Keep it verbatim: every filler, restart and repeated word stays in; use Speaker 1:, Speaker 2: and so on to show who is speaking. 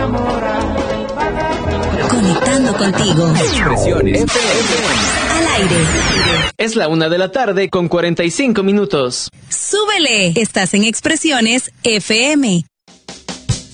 Speaker 1: Conectando contigo.
Speaker 2: Expresiones F M.
Speaker 1: Al aire.
Speaker 2: Es la una de la tarde con cuarenta y cinco minutos.
Speaker 1: Súbele. Estás en Expresiones F M.